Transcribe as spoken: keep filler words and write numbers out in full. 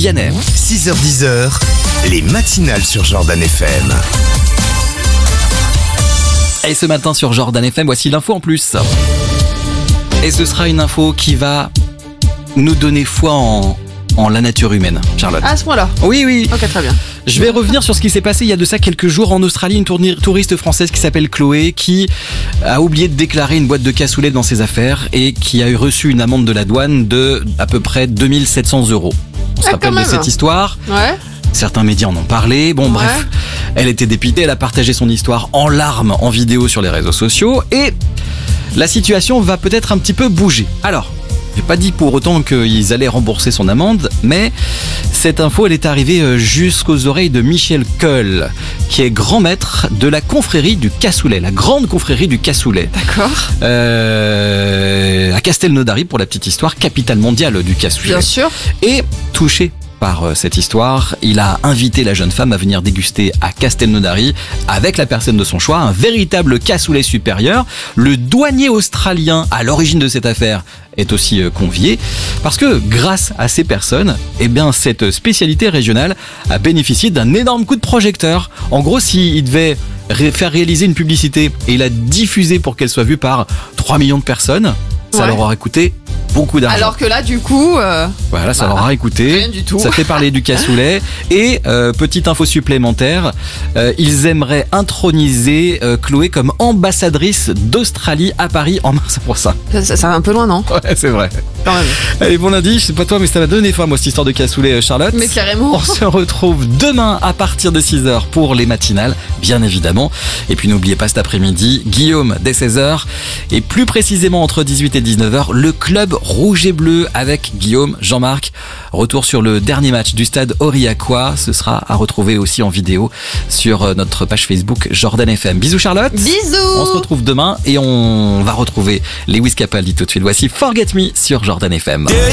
Vianney. six heures dix, les matinales sur Jordan F M. Et ce matin sur Jordan F M, voici l'info en plus. Et ce sera une info qui va nous donner foi en, en la nature humaine, Charlotte. À ce point-là. Oui, oui. Ok, très bien. Je vais revenir sur ce qui s'est passé il y a de ça quelques jours en Australie. Une tourni- touriste française qui s'appelle Chloé qui a oublié de déclarer une boîte de cassoulet dans ses affaires et qui a eu reçu une amende de la douane de à peu près deux mille sept cents euros. On se Ah, rappelle quand de même. cette histoire. Ouais. Certains médias en ont parlé. Bon, Ouais. bref, elle était dépitée. Elle a partagé son histoire en larmes en vidéo sur les réseaux sociaux et la situation va peut-être un petit peu bouger. Alors, j'ai pas dit pour autant qu'ils allaient rembourser son amende, mais cette info, elle est arrivée jusqu'aux oreilles de Michel Keul, qui est grand maître de la confrérie du cassoulet, la grande confrérie du cassoulet. D'accord. Euh, à Castelnaudary, pour la petite histoire, capitale mondiale du cassoulet. Bien sûr. Et touché par cette histoire, il a invité la jeune femme à venir déguster à Castelnaudary avec la personne de son choix un véritable cassoulet supérieur. Le douanier australien à l'origine de cette affaire est aussi convié parce que grâce à ces personnes, eh bien cette spécialité régionale a bénéficié d'un énorme coup de projecteur. En gros, s'il devait ré- faire réaliser une publicité et la diffuser pour qu'elle soit vue par trois millions de personnes, ça Ouais. leur aurait coûté beaucoup d'argent. Alors que là, du coup, euh, Voilà, ça Bah, leur aura coûté. rien du tout. Ça fait parler du cassoulet. Et euh, petite info supplémentaire, euh, ils aimeraient introniser euh, Chloé comme ambassadrice d'Australie à Paris en mars prochain. ça, ça, ça va un peu loin, non? Ouais, c'est vrai. Quand même. Allez, bon lundi, je sais pas toi, mais ça m'a donné faim, moi, cette histoire de cassoulet, Charlotte. Mais carrément. On se retrouve demain à partir de six heures pour les matinales, bien évidemment. Et puis n'oubliez pas cet après-midi, Guillaume dès seize heures. Et plus précisément entre dix-huit et dix-neuf heures, le club rouge et bleu avec Guillaume, Jean-Marc. Retour sur le dernier match du stade Aurillacois. Ce sera à retrouver aussi en vidéo sur notre page Facebook Jordan F M. Bisous Charlotte. Bisous. On se retrouve demain et on va retrouver Lewis Capaldi tout de suite. Voici Forget Me sur Jordan F M.